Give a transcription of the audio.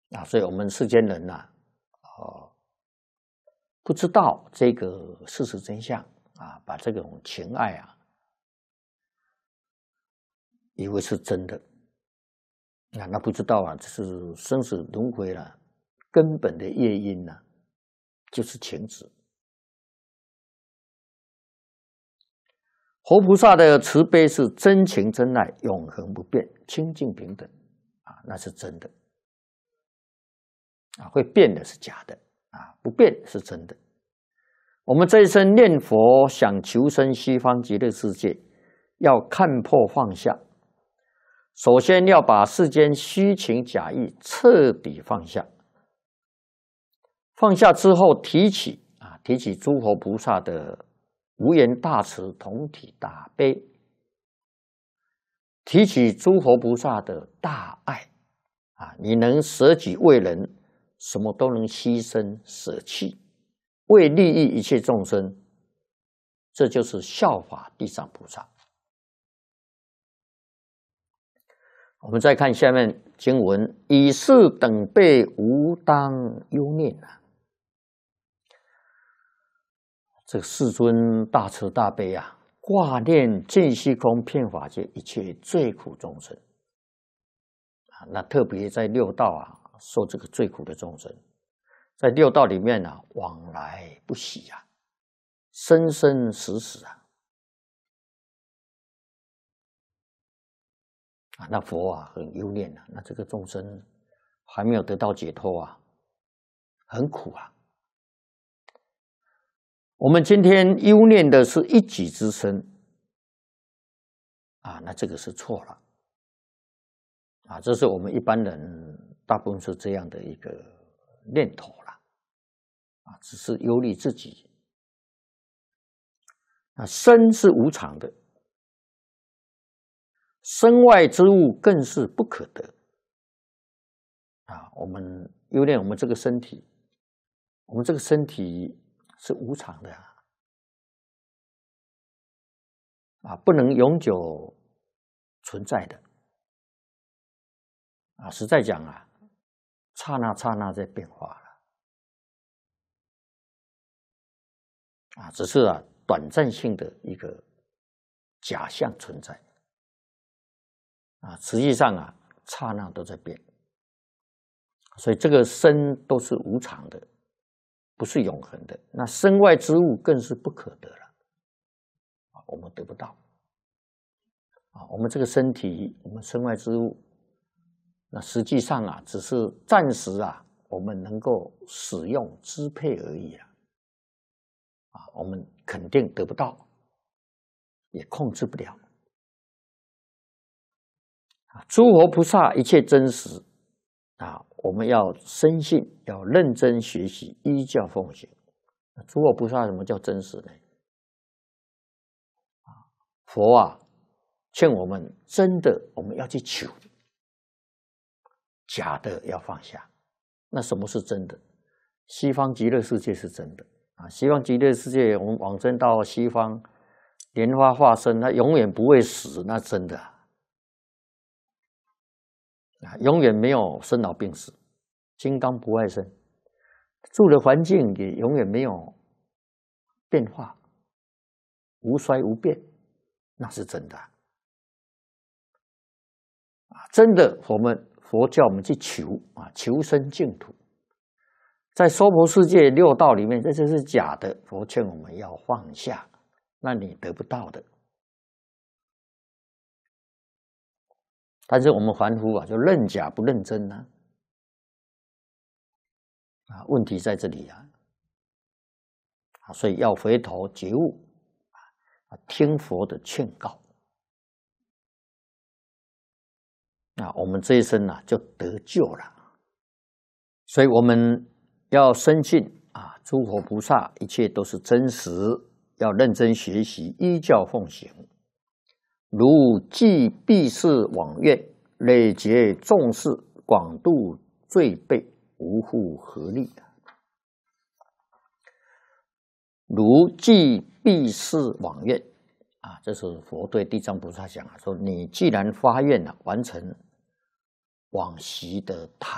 所以我们世间人呐，不知道这个事实真相把这种情爱以为是真的那不知道这是生死轮回根本的业因就是情执。活菩萨的慈悲是真情真爱，永恒不变，清净平等那是真的会变的是假的不变是真的。我们这一生念佛想求生西方极乐世界，要看破放下，首先要把世间虚情假意彻底放下。放下之后提起诸佛菩萨的无缘大慈同体大悲，提起诸佛菩萨的大爱你能舍己为人，什么都能牺牲舍弃，为利益一切众生，这就是效法地藏菩萨。我们再看下面经文，以是等辈无当忧念这个世尊大慈大悲挂念尽虚空遍法界一切最苦众生那特别在六道受这个最苦的众生，在六道里面往来不息生生死死那佛很忧念那这个众生还没有得到解脱很苦我们今天忧念的是一己之身那这个是错了这是我们一般人大部分是这样的一个念头了只是忧虑自己身是无常的，身外之物更是不可得我们忧念我们这个身体，我们这个身体是无常的不能永久存在的实在讲刹那刹那在变化了只是短暂性的一个假象存在实际上刹那都在变，所以这个身都是无常的，不是永恒的。那身外之物更是不可得了我们得不到我们这个身体，我们身外之物，那实际上只是暂时我们能够使用支配而已我们肯定得不到，也控制不了诸佛菩萨一切真实我们要深信，要认真学习，依教奉行。诸佛菩萨什么叫真实呢？佛劝我们真的我们要去求，假的要放下。那什么是真的？西方极乐世界是真的西方极乐世界，我们往生到西方莲花化身，它永远不会死，那真的永远没有生老病死，金刚不坏身，住的环境也永远没有变化，无衰无变，那是真的真的佛教我们去求求生净土。在娑婆世界六道里面，这就是假的，佛劝我们要放下，那你得不到的。但是我们凡夫就认假不认真问题在这里所以要回头觉悟听佛的劝告我们这一生就得救了。所以我们要深信诸佛菩萨一切都是真实，要认真学习，依教奉行。如济避世往愿，累劫众事，广度罪辈，无复何力。如济避世往愿这是佛对地藏菩萨讲说，你既然发愿完成往昔的